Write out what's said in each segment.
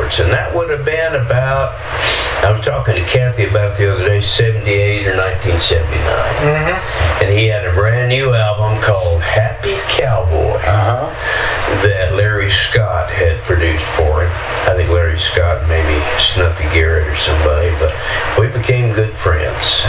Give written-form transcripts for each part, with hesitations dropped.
Records, and that would have been about, I was talking to Kathy about the other day, 78 or 1979. And he had a brand new album called Happy Cowboy that Larry Scott had produced for him. I think Larry Scott, maybe Snuffy Garrett or somebody, but we became good friends.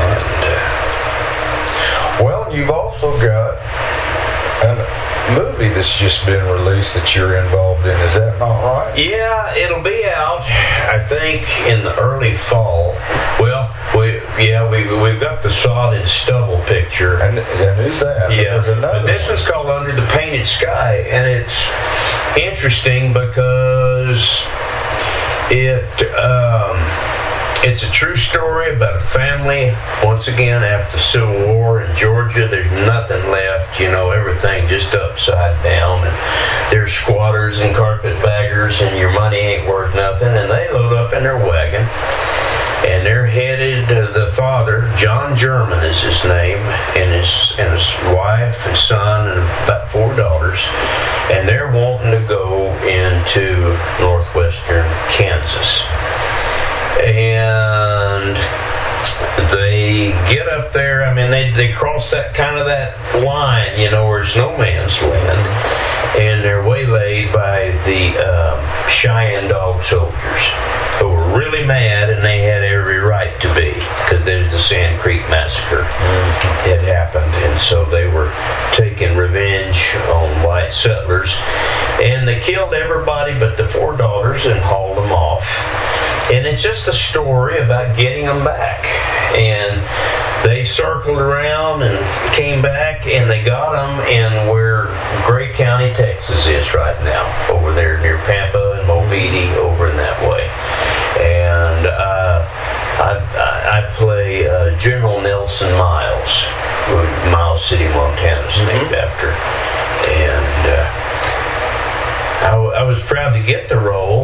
Well, you've also got a movie that's just been released that you're involved in. Is that not right? Yeah, it'll be out, I think, in the early fall. Well, we've got the Sod and Stubble picture. I knew that. Yeah, but this one's called Under the Painted Sky, and it's interesting because it's a true story about a family, once again, after the Civil War in Georgia. There's nothing left, everything just upside down. And there's squatters and carpetbaggers, and your money ain't worth nothing. And they load up in their wagon, and they're headed, the father, John German is his name, and his wife and son and about 4 daughters, and they're wanting to go into northwestern Kansas. And they get up there. I mean, they cross that line, where it's no man's land, and they're waylaid by the Cheyenne Dog soldiers, who were really mad, and they had every right to be, because there's the Sand Creek Massacre had happened, and so they were taking revenge on white settlers, and they killed everybody but the 4 daughters and hauled them off. And it's just a story about getting them back. And they circled around and came back, and they got them in where Gray County, Texas is right now, over there near Pampa and Mobile, over in that way. And I play General Nelson Miles, who Miles City, Montana is named after. And I was proud to get the role.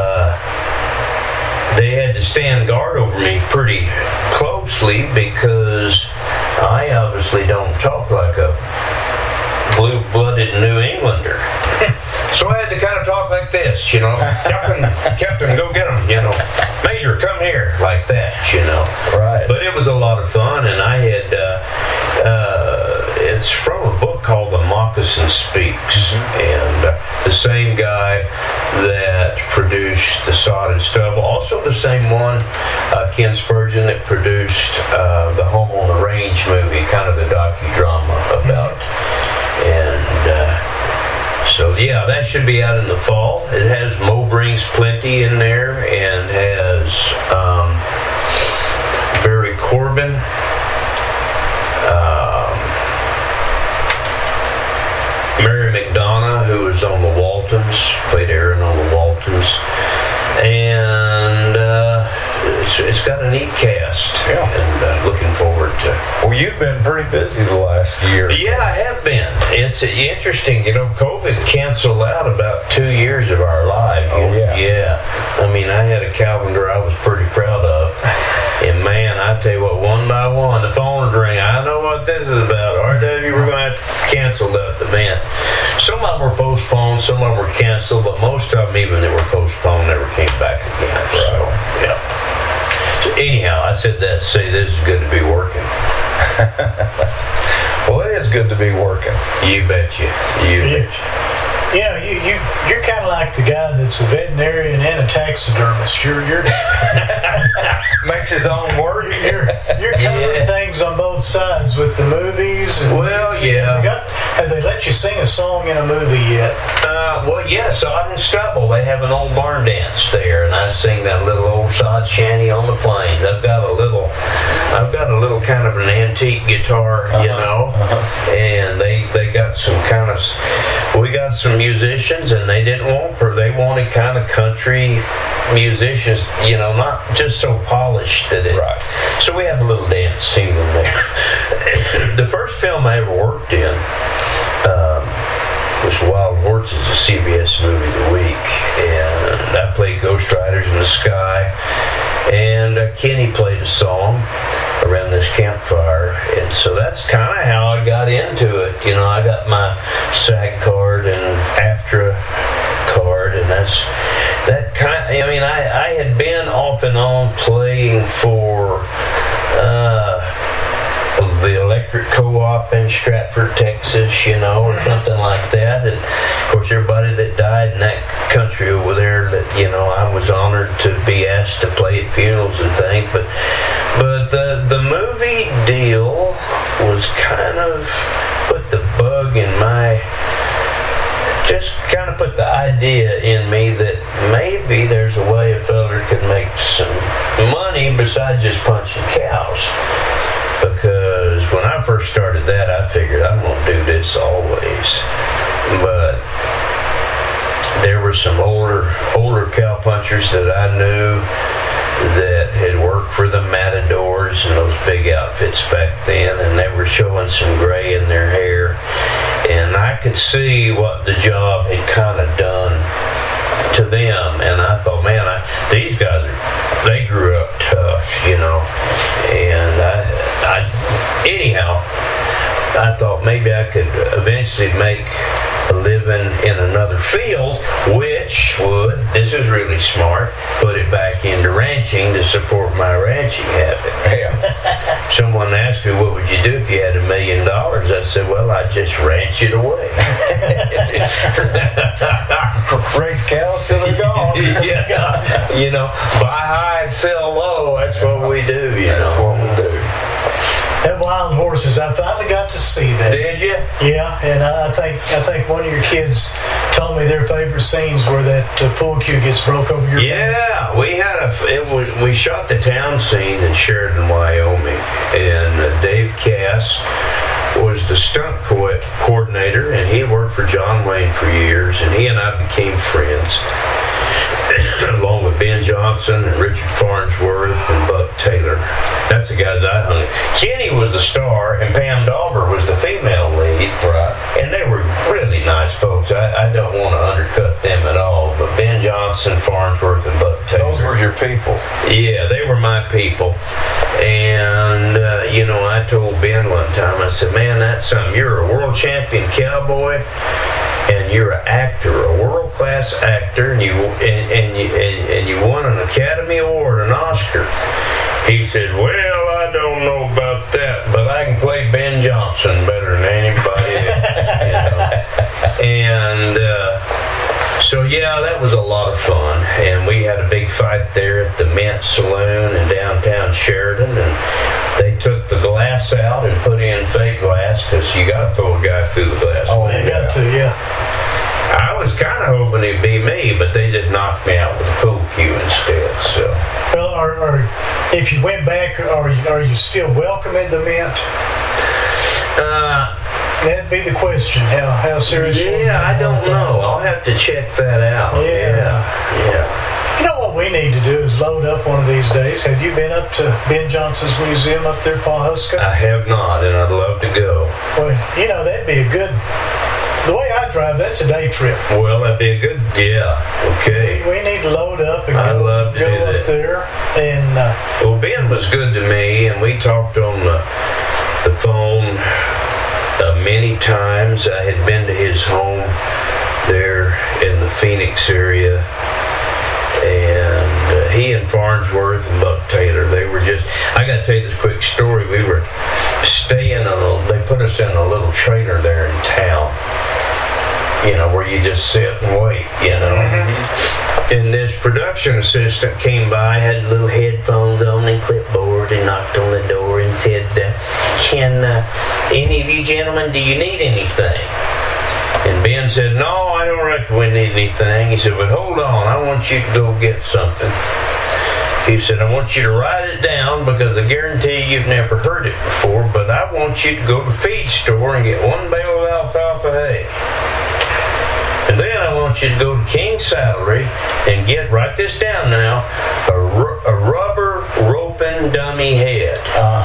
They had to stand guard over me pretty closely because I obviously don't talk like a blue-blooded New Englander. So I had to kind of talk like this, Captain, go get him, Major, come here, like that, Right. But it was a lot of fun, and I had, it's from a book called The Moccasin Speaks, and the same guy that produced The Sod and Stubble, also the same one, Ken Spurgeon, that produced the Home on the Range movie, kind of the docudrama about, so yeah, that should be out in the fall. It has Mo Brings Plenty in there, and has Barry Corbin, Mary McDonough, who was on the Waltons, played Aaron on the Waltons, and it's got a neat cast. Yeah. And looking forward to. Well, you've been pretty busy the last year. Yeah, I have been. It's interesting. COVID canceled out about 2 years of our lives. Oh, yeah. Yeah. I mean, I had a calendar I was pretty proud of. And man, I tell you what, one by one, the phone would ring. I know what this is about. RW, we're going to have to cancel that event. Some of them were postponed, some of them were canceled, but most of them, even that were postponed, never came back again. Right. So, yeah. So anyhow, I said that to say this is good to be working. Well, it is good to be working. You betcha. You betcha. You're kind of like the guy that's a veterinarian and a taxidermist. You're makes his own work. You're covering things on both sides with the movies. And have they let you sing a song in a movie yet? Well, yeah, Sod and Stubble. They have an old barn dance there, and I sing that little old sod shanty on the plains. I've got a little kind of an antique guitar, and they got some kind of. We got some musicians, and they wanted kind of country musicians, not just so polished that it. Right. So we have a little dance scene in there. The first film I ever worked in was Wild Horses, a CBS movie of the week, and I played Ghost Riders in the Sky, and Kenny played a song around this campfire, and so that's kind of how I got into it. I got my SAG card and AFTRA card, and that kind. I mean, I had been off and on playing for the electric co-op in Stratford, Texas, you know, or something like that. And of course, everybody that died in that country over there, that, you know, I was honored to be asked to play at funerals and things. But the movie deal was kind of put the bug in my, just kind of put the idea in me that maybe there's a way a fella could make some money besides just punching cows. Because when I first started that, I figured I'm going to do this always. But there were some older cow punchers that I knew that had worked for the Matadors and those big outfits back then, and they were showing some gray in their hair. And I could see what the job had kind of done to them, and I thought, man, these guys they grew up tough, you know. And anyhow, I thought maybe I could eventually make a living in another field, which would, this is really smart, put it back into ranching to support my ranching habit. Yeah. Someone asked me, what would you do if you had $1 million? I said, well, I'd just ranch it away. Raise cows till they're gone. Yeah. You know, buy high and sell low. That's what we do, you know. That's what we do. That Wild Horses, I finally got to see that. Did you? Yeah, and I think one of your kids told me their favorite scenes were that pool cue gets broke over your Yeah, we had we shot the town scene in Sheridan, Wyoming, and Dave Cass was the stunt coordinator, and he worked for John Wayne for years, and he and I became friends. Along with Ben Johnson and Richard Farnsworth and Buck Taylor. That's the guys I hung. Kenny was the star, and Pam Dauber was the female lead. Right. And they were really nice folks. I don't want to undercut them at all, but Ben Johnson, Farnsworth, and Buck Taylor. Those were your people. Yeah, they were my people. And, you know, I told Ben one time, I said, man, that's something. You're a world champion cowboy, and you're an actor, a world-class actor, and you won an Academy Award, an Oscar. He said, well, I don't know about that, but I can play Ben Johnson better than anybody else. You know? And so, yeah, that was a lot of fun. And we had a big fight there at the Mint Saloon in downtown Sheridan, and they took the glass out and put in fake glass, because you got to throw a guy through the glass. Oh, you got to, yeah. I was kind of hoping it'd be me, but they just knocked me out with a pool cue instead. So, well, or if you went back, are you still welcome at the Mint? That'd be the question. How serious? Yeah, I don't know. I'll have to check that out. Yeah. You know what we need to do is load up one of these days. Have you been up to Ben Johnson's museum up there, Pawhuska? I have not, and I'd love to go. Well, you know, that'd be a good. The way I drive, that's a day trip. Well, that'd be a good, okay. We need to load up and go up there. And well, Ben was good to me, and we talked on the phone many times. I had been to his home there in the Phoenix area, and he and Farnsworth and Buck Taylor, they were just, I got to tell you this quick story. We were staying they put us in a little trailer there in town, you know, where you just sit and wait, you know. Mm-hmm. And this production assistant came by, had little headphones on and clipboard, and knocked on the door and said, can any of you gentlemen, do you need anything? And Ben said, no, I don't reckon we need anything. He said, but hold on, I want you to go get something. He said, I want you to write it down, because I guarantee you've never heard it before, but I want you to go to the feed store and get 1 bale of alfalfa hay. And then I want you to go to King's Saddlery and write this down now, a rubber roping dummy head.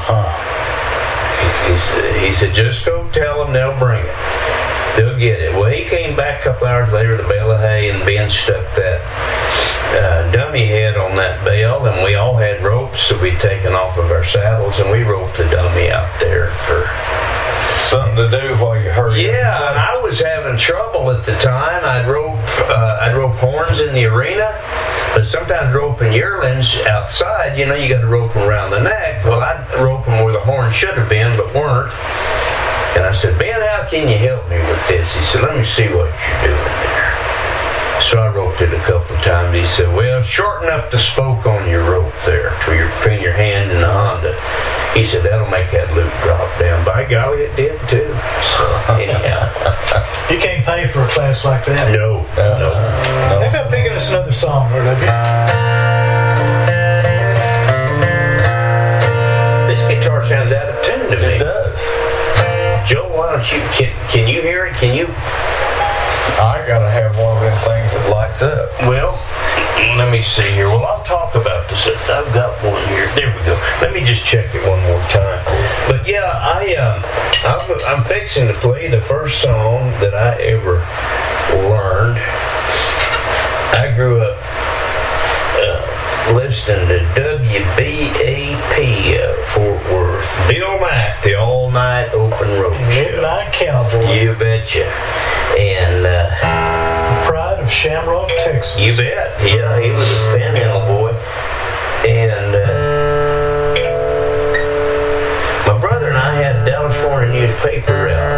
He said, just go tell them, they'll bring it. They'll get it. Well, he came back a couple hours later with a bale of hay, and Ben stuck that dummy head on that bale, and we all had ropes that we'd taken off of our saddles, and we roped the dummy out there for Something to do while you hurry. Yeah, and I was having trouble at the time. I'd rope horns in the arena, but sometimes roping yearlings outside, you got to rope them around the neck. Well, I'd rope them where the horn should have been, but weren't. And I said, Ben, how can you help me with this? He said, let me see what you're doing there. So I roped it a couple of times. He said, well, shorten up the spoke on your rope there between your hand and the Honda. He said, that'll make that loop drop down. By golly, it did too. So, anyhow. You can't pay for a class like that. No. How about picking us another song, W? This guitar sounds out of tune to me. It does. Joe, why don't you, can you hear it? Can you? I gotta have one of them things that lights up. Well, let me see here. Well, I'll talk about this. I've got one here. There we go. Let me just check it one more time. But yeah, I'm fixing to play the first song that I ever learned. I grew up listening to WBAP Fort Worth. Bill Mack, the all-night open road show. Midnight Cowboy. You betcha. And the pride of Shamrock, Texas. You bet. Yeah, he was a panhandle boy. And my brother and I had a Dallas Morning newspaper out.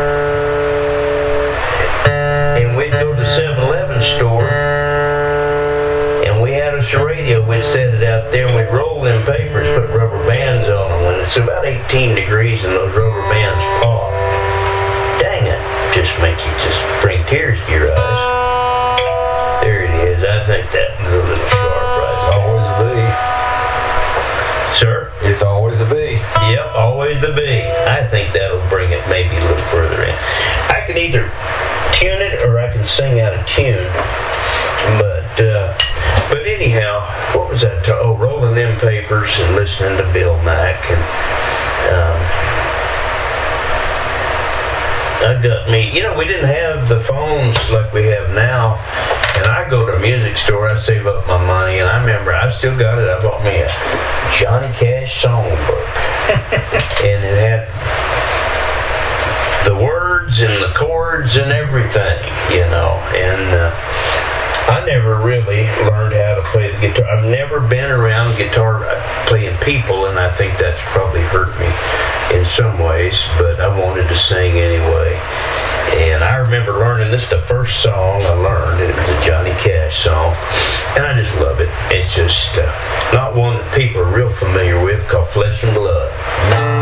And we'd go to the 7-Eleven store. And we had us a radio. We'd set it out there and we'd roll them papers, put rubber bands on them. When it's about 18 degrees and those rubber bands pop, dang it, just bring tears to your eyes. There it is. I think that was a little sharp, right? It's always a B. Sir? It's always a B. Yep, always the B. I think that'll bring it maybe a little further in. I can either tune it or I can sing out of tune. But anyhow, what was that? Rolling them papers and listening to Bill Mack. And I got me, we didn't have the phones like we have now. And I go to a music store, I save up my money, and I remember, I've still got it, I bought me a Johnny Cash songbook. And it had the words and the chords and everything, and I never really learned how to play the guitar. I've never been around guitar playing people, and I think that's probably hurt me in some ways, but I wanted to sing anyway. And I remember learning this, the first song I learned, and it was a Johnny Cash song, and I just love it. It's just not one that people are real familiar with, called Flesh and Blood.